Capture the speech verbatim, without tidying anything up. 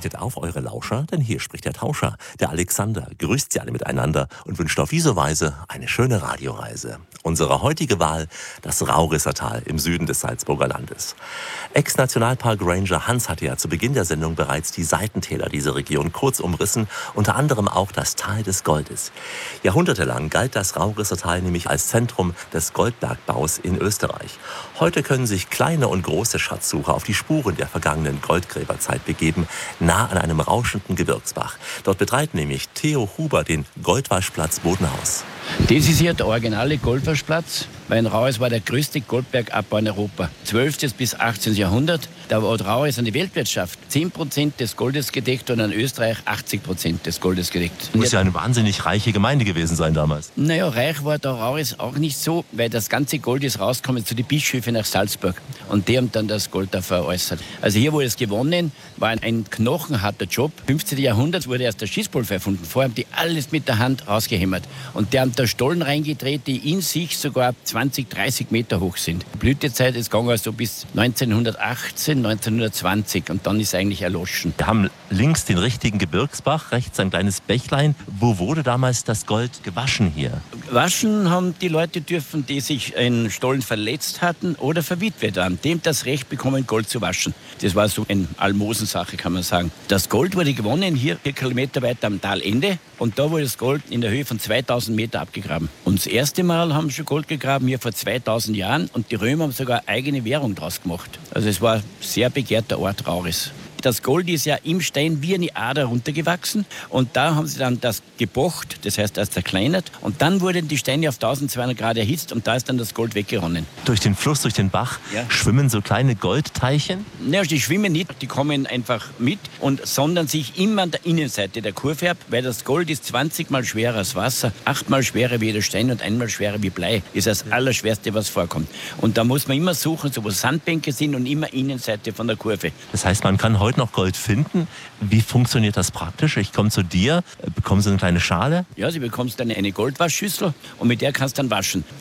Richtet auf eure Lauscher, denn hier spricht der Tauscher, der Alexander, grüßt sie alle miteinander und wünscht auf diese Weise eine schöne Radioreise. Unsere heutige Wahl, das Raurissertal im Süden des Salzburger Landes. Ex-Nationalpark Ranger Hans hatte ja zu Beginn der Sendung bereits die Seitentäler dieser Region kurz umrissen, unter anderem auch das Tal des Goldes. Jahrhundertelang galt das Raurissertal nämlich als Zentrum des Goldbergbaus in Österreich. Heute können sich kleine und große Schatzsucher auf die Spuren der vergangenen Goldgräberzeit begeben, nah an einem rauschenden Gebirgsbach. Dort betreibt nämlich Theo Huber den Goldwaschplatz Bodenhaus. Das ist hier der originale Goldwaschplatz, weil in Rauris war der größte Goldbergabbau in Europa. zwölften bis achtzehnten Jahrhundert, da war Rauris an die Weltwirtschaft zehn Prozent des Goldes gedeckt und in Österreich achtzig Prozent des Goldes gedeckt. Muss ja eine wahnsinnig reiche Gemeinde gewesen sein damals. Naja, reich war der Rauris auch nicht so, weil das ganze Gold ist rausgekommen zu den Bischöfen nach Salzburg. Und die haben dann das Gold da veräußert. Also hier wurde es gewonnen, war ein knochenharter Job. Im fünfzehnten Jahrhundert wurde erst der Schießpulver erfunden. Vorher haben die alles mit der Hand rausgehämmert. Und die haben da Stollen reingedreht, die in sich sogar zwanzig, dreißig Meter hoch sind. Die Blütezeit ist gegangen also bis neunzehnhundertachtzehn, neunzehnhundertzwanzig und dann ist eigentlich erloschen. Wir haben links den richtigen Gebirgsbach, rechts ein kleines Bächlein. Wo wurde damals das Gold gewaschen hier? Waschen haben die Leute dürfen, die sich in Stollen verletzt hatten oder verwitwet waren. Dem das Recht bekommen, Gold zu waschen. Das war so eine Almosensache, kann man sagen. Das Gold wurde gewonnen hier vier Kilometer weiter am Talende und da wurde das Gold in der Höhe von zweitausend Meter abgegraben. Und das erste Mal haben sie schon Gold gegraben hier vor zweitausend Jahren und die Römer haben sogar eigene Währung draus gemacht. Also es war ein sehr begehrter Ort Rauris. Das Gold ist ja im Stein wie eine Ader runtergewachsen und da haben sie dann das gebocht, das heißt das zerkleinert und dann wurden die Steine auf eintausendzweihundert Grad erhitzt und da ist dann das Gold weggeronnen. Durch den Fluss, durch den Bach ja. Schwimmen so kleine Goldteilchen? Naja, die schwimmen nicht, die kommen einfach mit und sondern sich immer an der Innenseite der Kurve ab, weil das Gold ist zwanzig Mal schwerer als Wasser, acht Mal schwerer wie der Stein und einmal schwerer wie Blei. Das ist das Allerschwerste, was vorkommt. Und da muss man immer suchen, so wo Sandbänke sind und immer Innenseite von der Kurve. Das heißt, man kann heute noch Gold finden. Wie funktioniert das praktisch? Ich komme zu dir, bekomme so eine kleine Schale. Ja, sie bekommst dann eine Goldwaschschüssel und mit der kannst du dann waschen.